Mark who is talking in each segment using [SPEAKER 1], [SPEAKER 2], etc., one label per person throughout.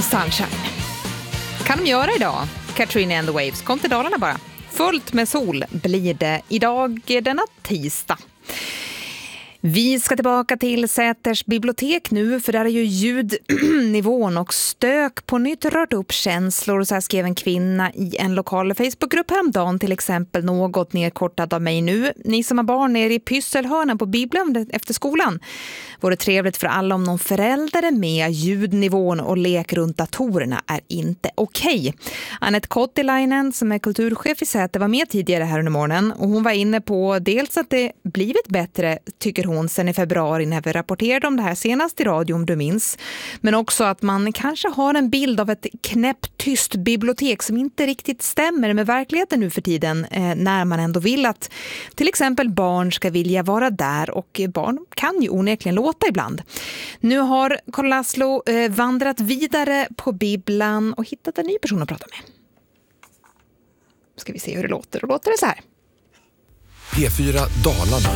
[SPEAKER 1] Sunshine. Kan de göra idag? Katrina and the Waves kom till Dalarna bara. Fullt med sol blir det idag denna tisdag. Vi ska tillbaka till Säters bibliotek nu, för där är ju ljudnivån och stök på nytt rört upp känslor. Så här skrev en kvinna i en lokal Facebookgrupp häromdagen, till exempel något nedkortad av mig nu. Ni som har barn nere i Pysselhörnan på Bibeln efter skolan. Vore trevligt för alla om någon förälder är med. Ljudnivån och lek runt datorerna är inte okej. Anette Kottilainen som är kulturchef i Säter var med tidigare här under morgonen, och hon var inne på dels att det blivit bättre, tycker hon, sen i februari när vi rapporterade om det här senast i radio, om du minns. Men också att man kanske har en bild av ett knäpptyst bibliotek som inte riktigt stämmer med verkligheten nu för tiden, när man ändå vill att till exempel barn ska vilja vara där, och barn kan ju onekligen låta ibland. Nu har Karl Laszlo vandrat vidare på Bibeln och hittat en ny person att prata med. Ska vi se hur det låter. Då låter det så här.
[SPEAKER 2] P4 Dalarna.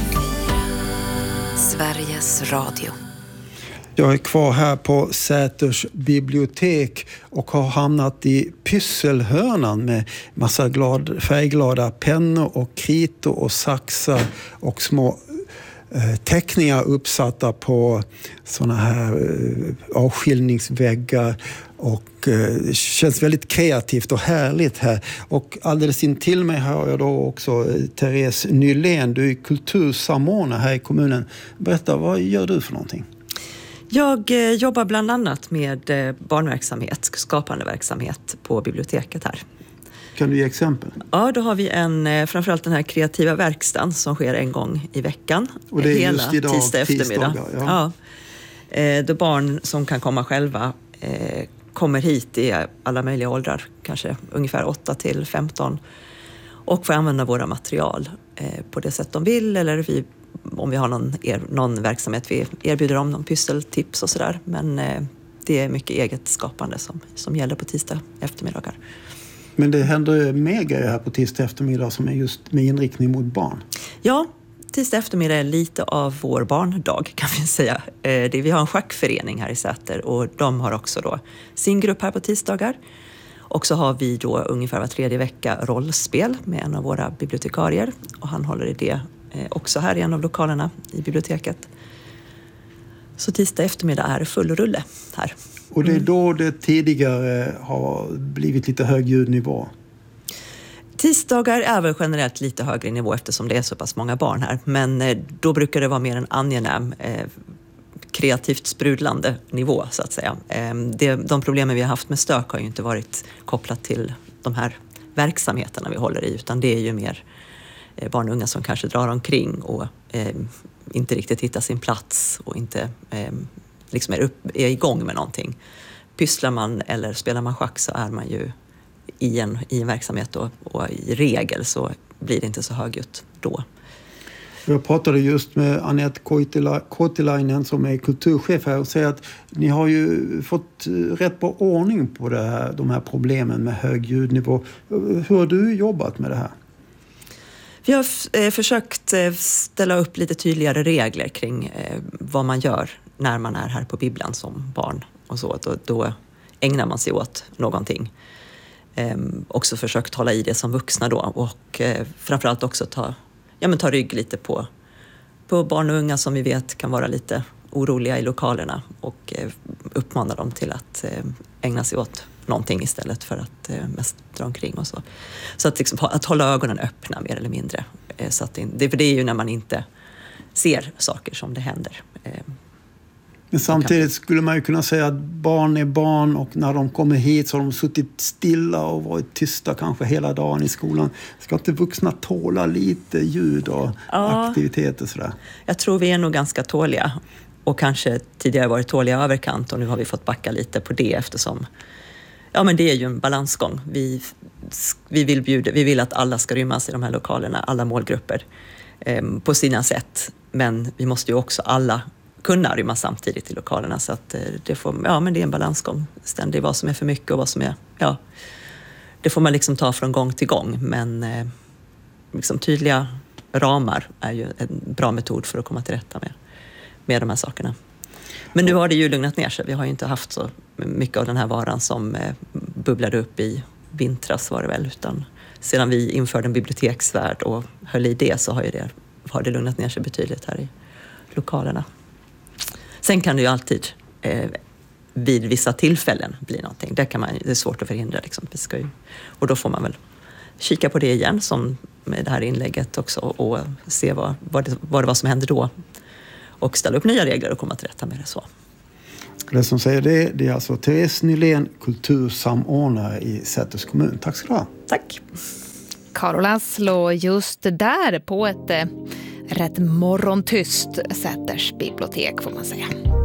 [SPEAKER 3] Sveriges Radio.
[SPEAKER 4] Jag är kvar här på Säters bibliotek och har hamnat i Pysselhörnan med massa färgglada pennor och kritor och saxar och små teckningar uppsatta på såna här avskiljningsväggar, och det känns väldigt kreativt och härligt här. Och alldeles intill mig har jag då också Therese Nylén. Du är kultursamordnare här i kommunen. Berätta, vad gör du för någonting?
[SPEAKER 5] Jag jobbar bland annat med barnverksamhet, skapande verksamhet på biblioteket här.
[SPEAKER 4] Kan du ge exempel?
[SPEAKER 5] Ja, då har vi framförallt den här kreativa verkstaden som sker en gång i veckan.
[SPEAKER 4] Och det är
[SPEAKER 5] hela
[SPEAKER 4] just idag,
[SPEAKER 5] tisdag eftermiddag.
[SPEAKER 4] Ja.
[SPEAKER 5] Då barn som kan komma själva kommer hit i alla möjliga åldrar, kanske ungefär 8 till 15, och får använda våra material på det sätt de vill, eller om vi har någon verksamhet, vi erbjuder dem någon pysseltips och sådär, men det är mycket eget skapande som gäller på tisdag eftermiddagar.
[SPEAKER 4] Men det händer mer grejer här på tisdag eftermiddag som är just med inriktning mot barn.
[SPEAKER 5] Ja, tisdag eftermiddag är lite av vår barndag, kan vi säga. Vi har en schackförening här i Säter, och de har också då sin grupp här på tisdagar. Och så har vi då ungefär var 3:e vecka rollspel med en av våra bibliotekarier, och han håller i det också här i en av lokalerna i biblioteket. Så tisdag eftermiddag är full rulle här.
[SPEAKER 4] Och det är då det tidigare har blivit lite hög ljudnivå?
[SPEAKER 5] Tisdagar är väl generellt lite högre nivå eftersom det är så pass många barn här. Men då brukar det vara mer en angenäm, kreativt sprudlande nivå så att säga. De problemen vi har haft med stök har ju inte varit kopplat till de här verksamheterna vi håller i, utan det är ju mer barn och unga som kanske drar omkring och inte riktigt hittar sin plats och inte liksom är igång med någonting. Pysslar man eller spelar man schack så är man ju i en verksamhet och i regel så blir det inte så högljutt då.
[SPEAKER 4] Jag pratade just med Anette Kottilainen som är kulturchef här och säger att ni har ju fått rätt bra ordning på de här problemen med hög ljudnivå. Hur har du jobbat med det här?
[SPEAKER 5] Vi har försökt ställa upp lite tydligare regler kring vad man gör när man är här på bibblan som barn och så. Då ägnar man sig åt någonting. Också försökt hålla i det som vuxna då, och framförallt också ta rygg lite på barn och unga som vi vet kan vara lite oroliga i lokalerna, och uppmana dem till att ägna sig åt någonting istället för att mest dra omkring och så. Så att, liksom, att hålla ögonen öppna mer eller mindre. Så att för det är ju när man inte ser saker som det händer.
[SPEAKER 4] Men samtidigt skulle man ju kunna säga att barn är barn, och när de kommer hit så har de suttit stilla och varit tysta kanske hela dagen i skolan. Ska inte vuxna tåla lite ljud och aktiviteter sådär? Jag
[SPEAKER 5] tror vi är nog ganska tåliga, och kanske tidigare varit tåliga överkant, och nu har vi fått backa lite på det eftersom men det är ju en balansgång. Vi vill att alla ska rymmas i de här lokalerna, alla målgrupper på sina sätt, men vi måste ju också alla kunna rymma samtidigt i lokalerna, så att men det är en balansgång ständigt, vad som är för mycket och vad som är, det får man liksom ta från gång till gång, men liksom tydliga ramar är ju en bra metod för att komma till rätta med de här sakerna. Men nu har det ju lugnat ner sig. Vi har ju inte haft så mycket av den här varan som bubblade upp i vintras var det väl, utan sedan vi införde en biblioteksvärd och höll i det så har det lugnat ner sig betydligt här i lokalerna. Sen kan det ju alltid vid vissa tillfällen bli någonting. Det är svårt att förhindra. Liksom. Och då får man väl kika på det igen som med det här inlägget också och se vad det var som hände då och ställa upp nya regler och komma till rätta med det så.
[SPEAKER 4] Det som säger det är alltså Therese Nylén, kultursamordnare i Säters kommun. Tack ska du ha.
[SPEAKER 5] Tack.
[SPEAKER 1] Karo Laszlo, just där på ett rätt morgontyst Säters bibliotek får man säga.